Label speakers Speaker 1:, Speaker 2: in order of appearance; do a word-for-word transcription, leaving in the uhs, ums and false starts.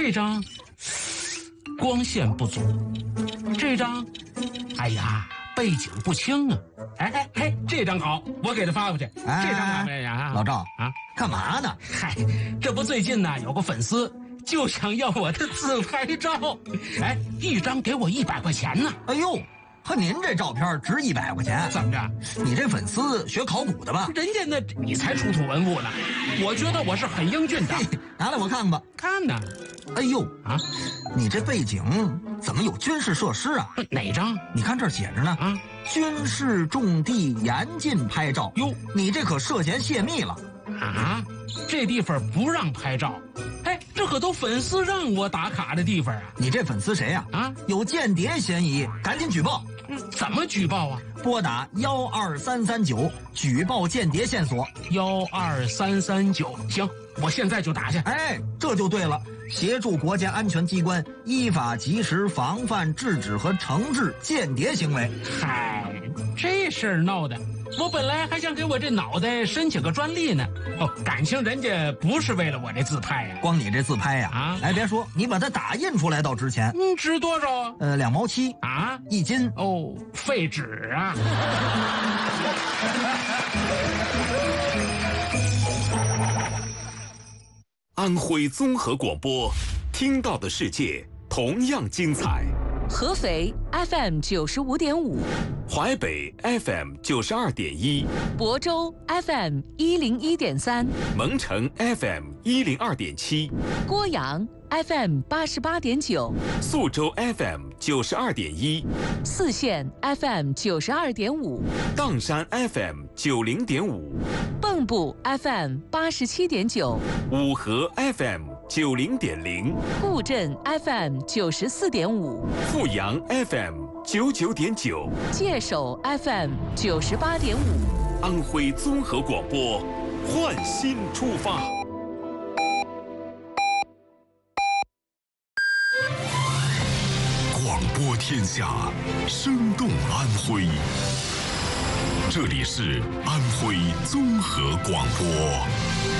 Speaker 1: 这张光线不足，这张，哎呀，背景不清啊。哎哎哎，这张好，我给他发过去。
Speaker 2: 哎、
Speaker 1: 这张哪位呀？
Speaker 2: 老赵
Speaker 1: 啊，
Speaker 2: 干嘛呢？
Speaker 1: 嗨，这不最近呢有个粉丝就想要我的自拍照，哎，一张给我一百块钱呢。
Speaker 2: 哎呦，和您这照片值一百块钱，
Speaker 1: 怎么着？
Speaker 2: 你这粉丝学考古的吧？
Speaker 1: 人家那你才出土文物呢，我觉得我是很英俊的。
Speaker 2: 拿来我看看吧。
Speaker 1: 看呢。
Speaker 2: 哎呦
Speaker 1: 啊，
Speaker 2: 你这背景怎么有军事设施啊？
Speaker 1: 哪张？
Speaker 2: 你看这儿写着呢。
Speaker 1: 啊，
Speaker 2: 军事重地严禁拍照。
Speaker 1: 哟，
Speaker 2: 你这可涉嫌泄密了。
Speaker 1: 啊，这地方不让拍照。哎，这可都粉丝让我打卡的地方啊！
Speaker 2: 你这粉丝谁呀？
Speaker 1: 啊，
Speaker 2: 有间谍嫌疑，赶紧举报。
Speaker 1: 怎么举报啊？
Speaker 2: 拨打幺二三三九举报间谍线索。
Speaker 1: 幺二三三九，行，我现在就打去。
Speaker 2: 哎，这就对了，协助国家安全机关依法及时防范、制止和惩治间谍行为。
Speaker 1: 嗨，这事儿闹的，我本来还想给我这脑袋申请个专利呢。哦，感情人家不是为了我这自拍呀、啊，
Speaker 2: 光你这自拍呀、
Speaker 1: 啊，啊，
Speaker 2: 哎，别说，你把它打印出来倒值钱。
Speaker 1: 嗯，值多少啊？
Speaker 2: 呃，两毛七
Speaker 1: 啊，
Speaker 2: 一斤。
Speaker 1: 哦，废纸啊！
Speaker 3: 安徽综合广播，听到的世界同样精彩。
Speaker 4: 合肥 F M 九十五点五，
Speaker 3: 淮北 F M 九十二点一，
Speaker 4: 亳州 F M 一零一点三，
Speaker 3: 蒙城 F M 一零二点七，
Speaker 4: 郭阳 F M 八十八点九，
Speaker 3: 宿州 F M 九十二点一，
Speaker 4: 泗县 F M 九十二点五，
Speaker 3: 砀山 F M 九零点五，
Speaker 4: 蚌埠 F M 八十七点九，
Speaker 3: 五河 F M 九零点零，
Speaker 4: 固镇 F M 九十四点五，
Speaker 3: 阜阳 F M 九九点九，
Speaker 4: 界首 F M 九十八点五。
Speaker 3: 安徽综合广播，焕新出发。
Speaker 5: 广播天下，生动安徽。这里是安徽综合广播。